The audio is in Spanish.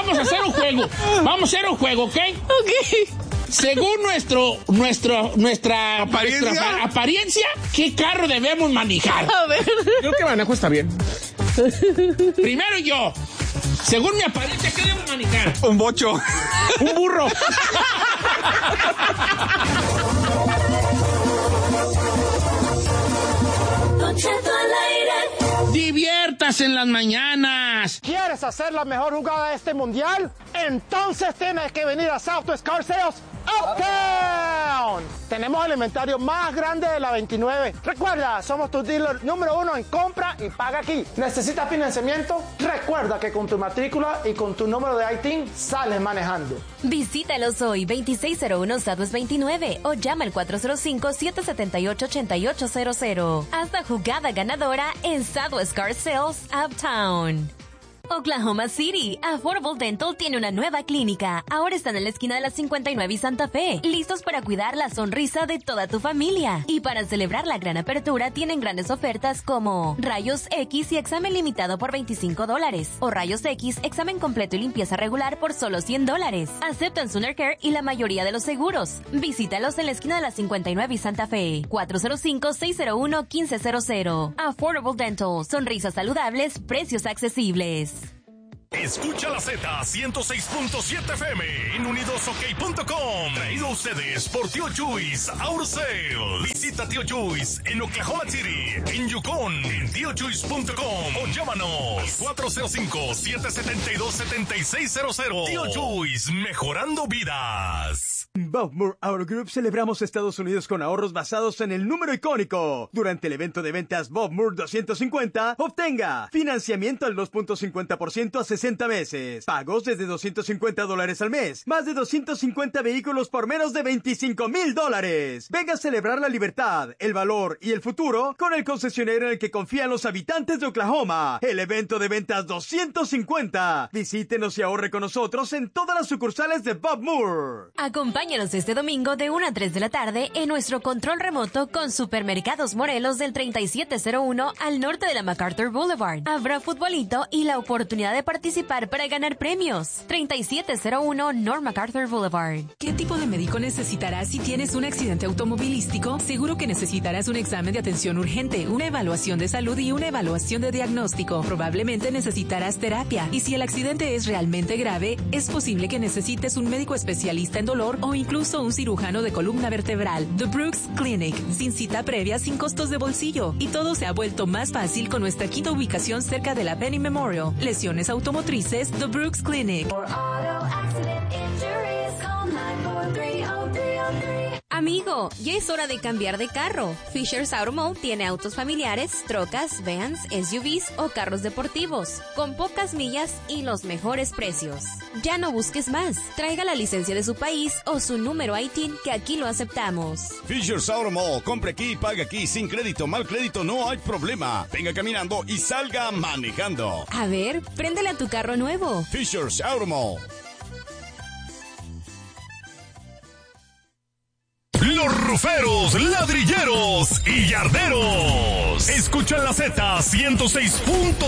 vamos a hacer un juego. Vamos a hacer un juego, ¿ok? Ok. Según nuestra apariencia, ¿qué carro debemos manejar? A ver. Creo que manejo está bien. Primero yo. Según mi apariencia, ¿qué debo manejar? Un bocho. Un burro. Don Cheto al aire. Diviértase en las mañanas. ¿Quieres hacer la mejor jugada de este mundial? Entonces tienes que venir a Southwest Car Sales Uptown. Tenemos el inventario más grande de la 29. Recuerda, somos tu dealer número 1 en compra y paga aquí. ¿Necesitas financiamiento? Recuerda que con tu matrícula y con tu número de ITIN sales manejando. Visítalos hoy, 2601 Southwest 29 o llama al 405-778-8800. Haz la jugada ganadora en Southwest Car Sales Uptown. Oklahoma City, Affordable Dental tiene una nueva clínica. Ahora están en la esquina de la 59 y Santa Fe, listos para cuidar la sonrisa de toda tu familia. Y para celebrar la gran apertura, tienen grandes ofertas como rayos X y examen limitado por $25, o rayos X, examen completo y limpieza regular por solo $100. Aceptan Sooner Care y la mayoría de los seguros. Visítalos en la esquina de la 59 y Santa Fe, 405-601-1500. Affordable Dental, sonrisas saludables, precios accesibles. Escucha la Z 106.7 FM en unidosok.com. Traído a ustedes por Tío Chuys Auto Sale. Visita Tío Chuys en Oklahoma City, en Yukon, en tiochuys.com o llámanos 405-772-7600. Tío Chuys, mejorando vidas. Bob Moore Auto Group celebramos Estados Unidos con ahorros basados en el número icónico. Durante el evento de ventas Bob Moore 250, obtenga financiamiento al 2.50% a 60 meses, pagos desde $250 al mes, más de 250 vehículos por menos de $25,000. Venga a celebrar la libertad, el valor y el futuro con el concesionario en el que confían los habitantes de Oklahoma. El evento de ventas 250. Visítenos y ahorre con nosotros en todas las sucursales de Bob Moore. Acompáñanos este domingo de 1 a 3 de la tarde en nuestro control remoto con Supermercados Morelos del 3701 al norte de la MacArthur Boulevard. Habrá futbolito y la oportunidad de participar para ganar premios. 3701 North MacArthur Boulevard. ¿Qué tipo de médico necesitarás si tienes un accidente automovilístico? Seguro que necesitarás un examen de atención urgente, una evaluación de salud y una evaluación de diagnóstico. Probablemente necesitarás terapia. Y si el accidente es realmente grave, es posible que necesites un médico especialista en dolor o incluso un cirujano de columna vertebral. The Brooks Clinic, sin cita previa, sin costos de bolsillo. Y todo se ha vuelto más fácil con nuestra quinta ubicación cerca de la Penny Memorial. Lesiones automotrices, The Brooks Clinic. Amigo, ya es hora de cambiar de carro. Fisher's Auto Mall tiene autos familiares, trocas, vans, SUVs o carros deportivos, con pocas millas y los mejores precios. Ya no busques más. Traiga la licencia de su país o su número ITIN, que aquí lo aceptamos. Fisher's Auto Mall, compre aquí y pague aquí, sin crédito, mal crédito, no hay problema. Venga caminando y salga manejando. A ver, préndele a tu carro nuevo. Fisher's Auto Mall. Los ruferos, ladrilleros y yarderos. Escuchan la Z 106.